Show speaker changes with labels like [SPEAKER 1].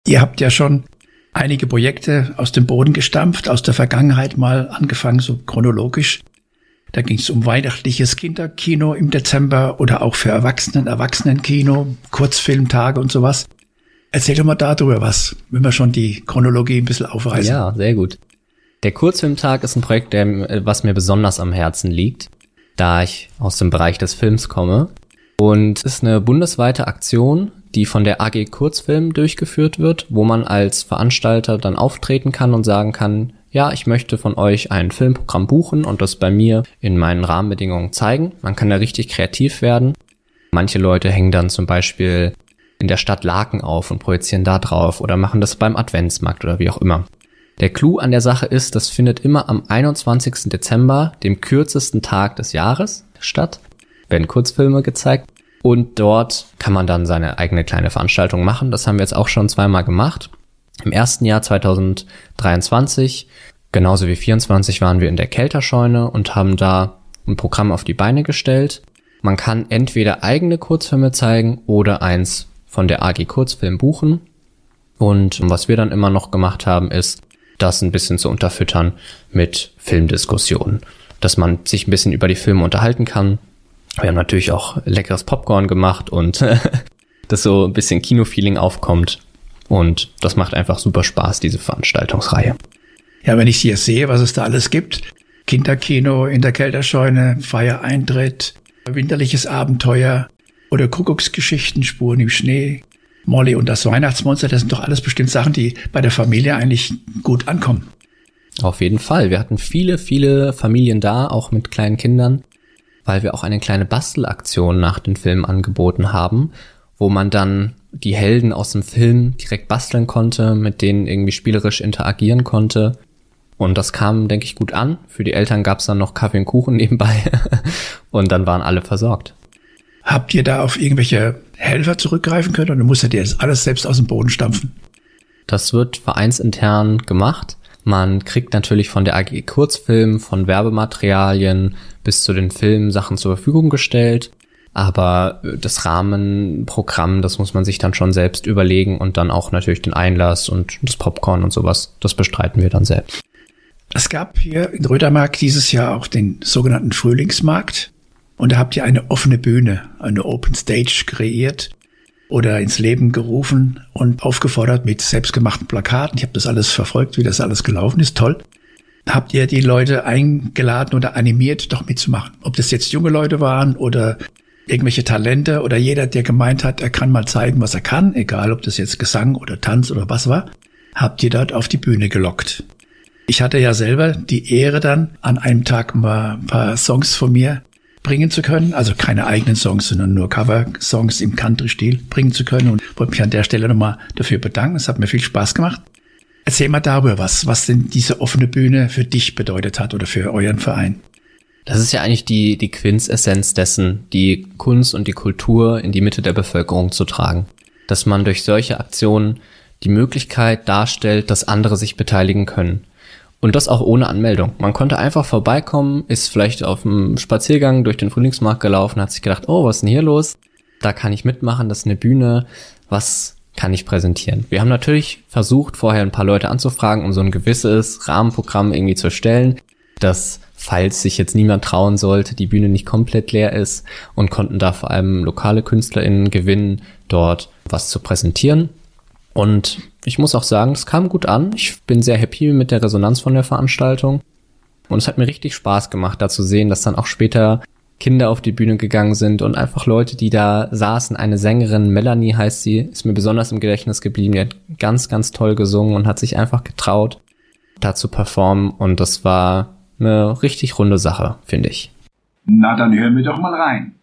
[SPEAKER 1] Ihr habt ja schon einige Projekte aus dem Boden gestampft, aus der Vergangenheit mal angefangen, so chronologisch. Da ging es um weihnachtliches Kinderkino im Dezember oder auch für Erwachsenenkino, Kurzfilmtage und sowas. Erzähl doch mal darüber was, wenn wir schon die Chronologie ein bisschen aufreißen.
[SPEAKER 2] Ja, sehr gut. Der Kurzfilmtag ist ein Projekt, was mir besonders am Herzen liegt, da ich aus dem Bereich des Films komme. Und es ist eine bundesweite Aktion, die von der AG Kurzfilm durchgeführt wird, wo man als Veranstalter dann auftreten kann und sagen kann, ja, ich möchte von euch ein Filmprogramm buchen und das bei mir in meinen Rahmenbedingungen zeigen. Man kann da richtig kreativ werden. Manche Leute hängen dann zum Beispiel in der Stadt Laken auf und projizieren da drauf oder machen das beim Adventsmarkt oder wie auch immer. Der Clou an der Sache ist, das findet immer am 21. Dezember, dem kürzesten Tag des Jahres, statt. Werden Kurzfilme gezeigt und dort kann man dann seine eigene kleine Veranstaltung machen. Das haben wir jetzt auch schon zweimal gemacht. Im ersten Jahr 2023, genauso wie 2024, waren wir in der Kelterscheune und haben da ein Programm auf die Beine gestellt. Man kann entweder eigene Kurzfilme zeigen oder eins von der AG Kurzfilm buchen. Und was wir dann immer noch gemacht haben, ist, das ein bisschen zu unterfüttern mit Filmdiskussionen, dass man sich ein bisschen über die Filme unterhalten kann. Wir haben natürlich auch leckeres Popcorn gemacht und dass so ein bisschen Kinofeeling aufkommt. Und das macht einfach super Spaß, diese Veranstaltungsreihe.
[SPEAKER 1] Ja, wenn ich hier sehe, was es da alles gibt. Kinderkino in der Kelterscheune, freier Eintritt, winterliches Abenteuer oder Kuckucksgeschichten, Spuren im Schnee, Molly und das Weihnachtsmonster, das sind doch alles bestimmt Sachen, die bei der Familie eigentlich gut ankommen.
[SPEAKER 2] Auf jeden Fall. Wir hatten viele Familien da, auch mit kleinen Kindern, weil wir auch eine kleine Bastelaktion nach den Filmen angeboten haben, wo man dann die Helden aus dem Film direkt basteln konnte, mit denen irgendwie spielerisch interagieren konnte. Und das kam, denke ich, gut an. Für die Eltern gab es dann noch Kaffee und Kuchen nebenbei und dann waren alle versorgt.
[SPEAKER 1] Habt ihr da auf irgendwelche Helfer zurückgreifen können oder musstet ihr das alles selbst aus dem Boden stampfen?
[SPEAKER 2] Das wird vereinsintern gemacht. Man kriegt natürlich von der AG Kurzfilm, von Werbematerialien bis zu den Filmen Sachen zur Verfügung gestellt. Aber das Rahmenprogramm, das muss man sich dann schon selbst überlegen und dann auch natürlich den Einlass und das Popcorn und sowas, das bestreiten wir dann selbst.
[SPEAKER 1] Es gab hier in Rödermark dieses Jahr auch den sogenannten Frühlingsmarkt. Und da habt ihr eine offene Bühne, eine Open Stage kreiert oder ins Leben gerufen und aufgefordert mit selbstgemachten Plakaten. Ich habe das alles verfolgt, wie das alles gelaufen ist. Toll. Habt ihr die Leute eingeladen oder animiert, doch mitzumachen? Ob das jetzt junge Leute waren oder irgendwelche Talente oder jeder, der gemeint hat, er kann mal zeigen, was er kann, egal ob das jetzt Gesang oder Tanz oder was war, habt ihr dort auf die Bühne gelockt. Ich hatte ja selber die Ehre dann, an einem Tag mal ein paar Songs von mir bringen zu können, also keine eigenen Songs, sondern nur Cover-Songs im Country-Stil bringen zu können und wollte mich an der Stelle nochmal dafür bedanken. Es hat mir viel Spaß gemacht. Erzähl mal darüber was denn diese offene Bühne für dich bedeutet hat oder für euren Verein.
[SPEAKER 2] Das ist ja eigentlich die Quintessenz dessen, die Kunst und die Kultur in die Mitte der Bevölkerung zu tragen. Dass man durch solche Aktionen die Möglichkeit darstellt, dass andere sich beteiligen können. Und das auch ohne Anmeldung. Man konnte einfach vorbeikommen, ist vielleicht auf dem Spaziergang durch den Frühlingsmarkt gelaufen, hat sich gedacht, oh, was ist denn hier los? Da kann ich mitmachen, das ist eine Bühne, was kann ich präsentieren? Wir haben natürlich versucht, vorher ein paar Leute anzufragen, um so ein gewisses Rahmenprogramm irgendwie zu erstellen, dass, falls sich jetzt niemand trauen sollte, die Bühne nicht komplett leer ist und konnten da vor allem lokale KünstlerInnen gewinnen, dort was zu präsentieren. Und ich muss auch sagen, es kam gut an. Ich bin sehr happy mit der Resonanz von der Veranstaltung. Und es hat mir richtig Spaß gemacht, da zu sehen, dass dann auch später Kinder auf die Bühne gegangen sind und einfach Leute, die da saßen. Eine Sängerin, Melanie heißt sie, ist mir besonders im Gedächtnis geblieben. Die hat ganz, ganz toll gesungen und hat sich einfach getraut, da zu performen. Und das war eine richtig runde Sache, finde ich.
[SPEAKER 3] Na, dann hören wir doch mal rein.